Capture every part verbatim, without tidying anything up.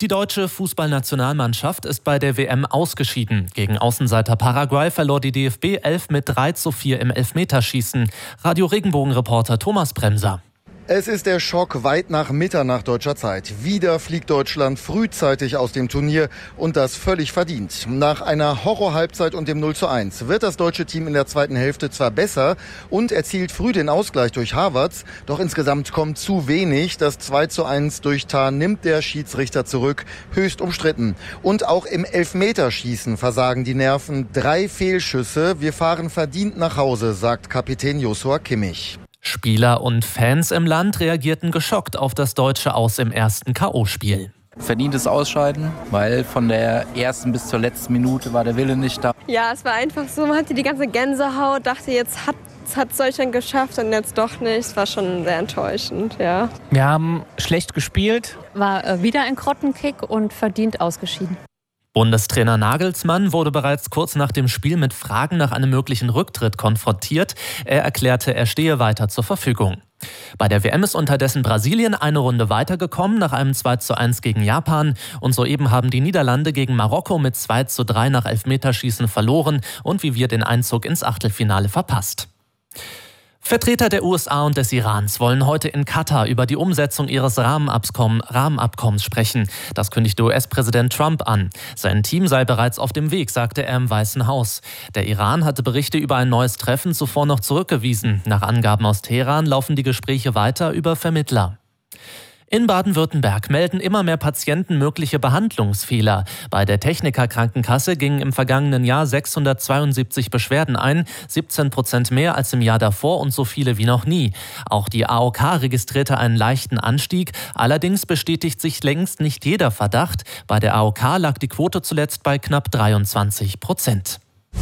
Die deutsche Fußballnationalmannschaft ist bei der W M ausgeschieden. Gegen Außenseiter Paraguay verlor die D F B elf mit drei zu vier im Elfmeterschießen. Radio Regenbogen-Reporter Thomas Bremser. Es ist der Schock weit nach Mitternacht deutscher Zeit. Wieder fliegt Deutschland frühzeitig aus dem Turnier und das völlig verdient. Nach einer Horror-Halbzeit und dem null zu eins wird das deutsche Team in der zweiten Hälfte zwar besser und erzielt früh den Ausgleich durch Havertz, doch insgesamt kommt zu wenig. Das zwei zu eins durch Tah nimmt der Schiedsrichter zurück, höchst umstritten. Und auch im Elfmeterschießen versagen die Nerven. Drei Fehlschüsse, wir fahren verdient nach Hause, sagt Kapitän Joshua Kimmich. Spieler und Fans im Land reagierten geschockt auf das deutsche Aus im ersten K O-Spiel. Verdientes Ausscheiden, weil von der ersten bis zur letzten Minute war der Wille nicht da. Ja, es war einfach so, man hatte die ganze Gänsehaut, dachte, jetzt hat es Deutschland geschafft und jetzt doch nicht. Es war schon sehr enttäuschend, ja. Wir haben schlecht gespielt. War äh, wieder ein Grottenkick und verdient ausgeschieden. Bundestrainer Nagelsmann wurde bereits kurz nach dem Spiel mit Fragen nach einem möglichen Rücktritt konfrontiert. Er erklärte, er stehe weiter zur Verfügung. Bei der W M ist unterdessen Brasilien eine Runde weitergekommen nach einem zwei zu eins gegen Japan. Und soeben haben die Niederlande gegen Marokko mit zwei zu drei nach Elfmeterschießen verloren und wie wir den Einzug ins Achtelfinale verpasst. Vertreter der U S A und des Irans wollen heute in Katar über die Umsetzung ihres Rahmenabkommens, Rahmenabkommens sprechen. Das kündigte U S-Präsident Trump an. Sein Team sei bereits auf dem Weg, sagte er im Weißen Haus. Der Iran hatte Berichte über ein neues Treffen zuvor noch zurückgewiesen. Nach Angaben aus Teheran laufen die Gespräche weiter über Vermittler. In Baden-Württemberg melden immer mehr Patienten mögliche Behandlungsfehler. Bei der Techniker Krankenkasse gingen im vergangenen Jahr sechshundertzweiundsiebzig Beschwerden ein, siebzehn Prozent mehr als im Jahr davor und so viele wie noch nie. Auch die A O K registrierte einen leichten Anstieg. Allerdings bestätigt sich längst nicht jeder Verdacht. Bei der A O K lag die Quote zuletzt bei knapp dreiundzwanzig Prozent.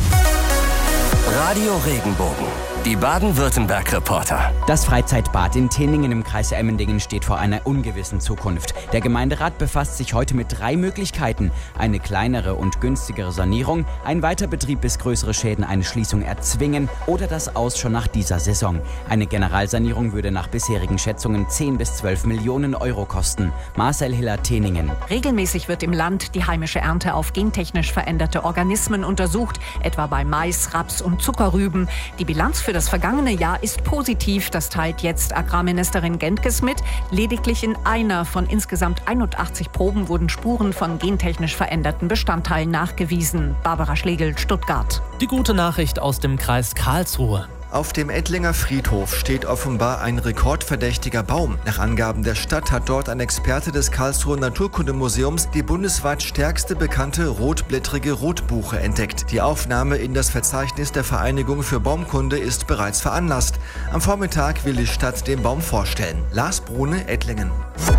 Radio Regenbogen. Die Baden-Württemberg-Reporter. Das Freizeitbad in Tinningen im Kreis Emmendingen steht vor einer ungewissen Zukunft. Der Gemeinderat befasst sich heute mit drei Möglichkeiten. Eine kleinere und günstigere Sanierung, ein Weiterbetrieb bis größere Schäden eine Schließung erzwingen oder das Aus schon nach dieser Saison. Eine Generalsanierung würde nach bisherigen Schätzungen zehn bis zwölf Millionen Euro kosten. Marcel Hiller, Tinningen. Regelmäßig wird im Land die heimische Ernte auf gentechnisch veränderte Organismen untersucht, etwa bei Mais, Raps und Zuckerrüben. Die Bilanz für das vergangene Jahr ist positiv, das teilt jetzt Agrarministerin Gentges mit. Lediglich in einer von insgesamt einundachtzig Proben wurden Spuren von gentechnisch veränderten Bestandteilen nachgewiesen. Barbara Schlegel, Stuttgart. Die gute Nachricht aus dem Kreis Karlsruhe. Auf dem Ettlinger Friedhof steht offenbar ein rekordverdächtiger Baum. Nach Angaben der Stadt hat dort ein Experte des Karlsruher Naturkundemuseums die bundesweit stärkste bekannte rotblättrige Rotbuche entdeckt. Die Aufnahme in das Verzeichnis der Vereinigung für Baumkunde ist bereits veranlasst. Am Vormittag will die Stadt den Baum vorstellen. Lars Brune, Ettlingen.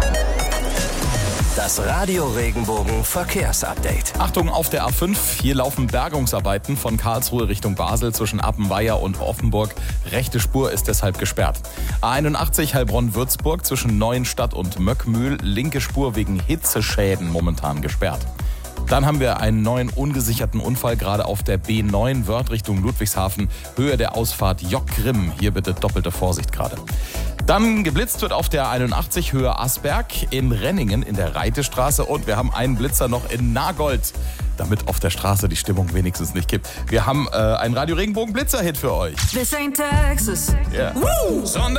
Das Radio Regenbogen Verkehrsupdate. Achtung auf der A fünf. Hier laufen Bergungsarbeiten von Karlsruhe Richtung Basel zwischen Appenweier und Offenburg. Rechte Spur ist deshalb gesperrt. A einundachtzig Heilbronn-Würzburg zwischen Neuenstadt und Möckmühl. Linke Spur wegen Hitzeschäden momentan gesperrt. Dann haben wir einen neuen ungesicherten Unfall, gerade auf der B neun Wörth Richtung Ludwigshafen, Höhe der Ausfahrt Jock-Grimm. Hier bitte doppelte Vorsicht gerade. Dann geblitzt wird auf der einundachtzig Höhe Asberg, in Renningen in der Reitestraße und wir haben einen Blitzer noch in Nagold, damit auf der Straße die Stimmung wenigstens nicht kippt. Wir haben äh, einen Radio Regenbogen Blitzer-Hit für euch. This ain't Texas. Yeah. Woo!